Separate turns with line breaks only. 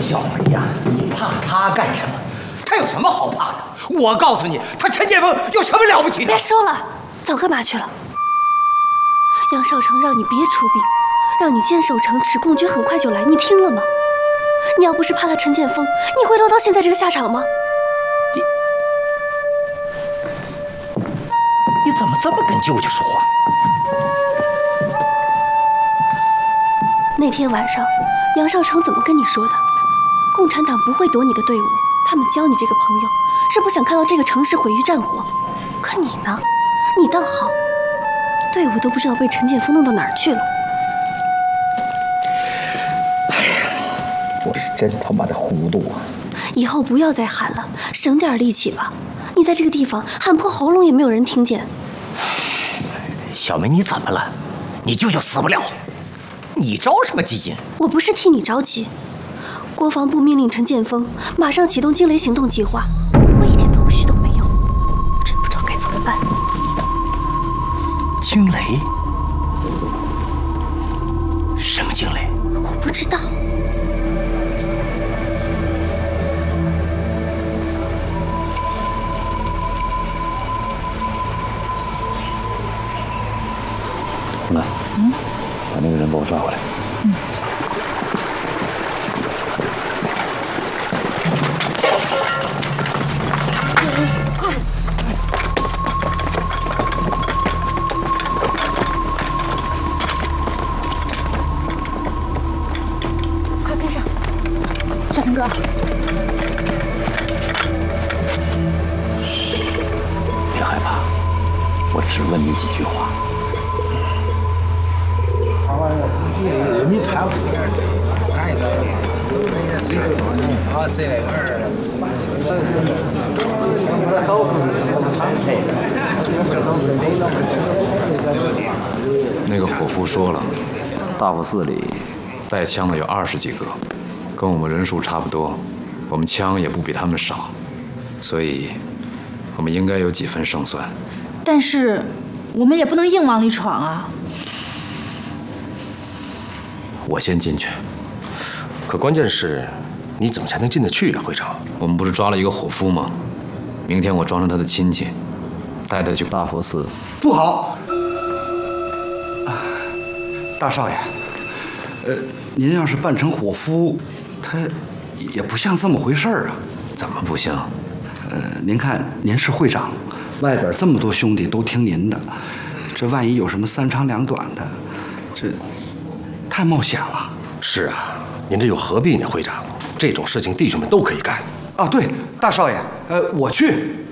小梅呀，你怕他干什么？他有什么好怕的？我告诉你，他陈建锋有什么了不起的？
别说了，早干嘛去了？杨少成让你别出兵，让你坚守城池，公爵很快就来，你听了吗？你要不是怕他陈建锋，你会落到现在这个下场吗？
你怎么这么跟舅舅说话？
那天晚上，杨少成怎么跟你说的？共产党不会夺你的队伍，他们交你这个朋友，是不想看到这个城市毁于战火。可你呢？你倒好，队伍都不知道被陈建锋弄到哪儿去了。
哎呀，我是真他妈的糊涂啊！
以后不要再喊了，省点力气吧。你在这个地方喊破喉咙也没有人听见。
小梅，你怎么了？你舅舅死不了，你着什么急心？
我不是替你着急。国防部命令陈建锋马上启动惊雷行动计划，我一点头绪都没有，真不知道该怎么办。
惊雷？什么惊雷？
我不知道。
红兰，把那个人给我抓回来。
快！快跟上，少成哥。
别害怕，我只问你几句话。那个伙夫说了，大佛寺里带枪的有20几个，跟我们人数差不多，我们枪也不比他们少，所以我们应该有几分胜算。
但是我们也不能硬往里闯啊。
我先进去。
可关键是，你怎么才能进得去呀，会长？
我们不是抓了一个伙夫吗？明天我装成他的亲戚，带他去大佛寺。
不好！大少爷，您要是扮成伙夫，他也不像这么回事儿啊。
怎么不像？
您看，您是会长，外边这么多兄弟都听您的，这万一有什么三长两短的，这太冒险了。
是啊，您这又何必呢，会长？这种事情弟兄们都可以干。
啊，对，大少爷，我去。